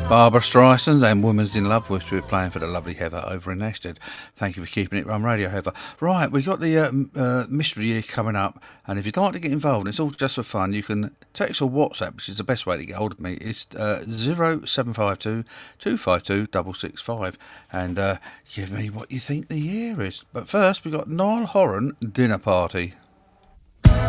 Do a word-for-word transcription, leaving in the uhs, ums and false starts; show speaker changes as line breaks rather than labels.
Barbara Streisand and Woman's in Love, which we're playing for the lovely Heather over in Ested. Thank you for keeping it Run Radio, Heather. Right, we've got the uh, uh, mystery year coming up, and if you'd like to get involved, it's all just for fun. You can text or WhatsApp, which is the best way to get hold of me. It's uh, zero seven five two, two five two, six six five, and uh, give me what you think the year is. But first, we've got Niall Horan Dinner Party.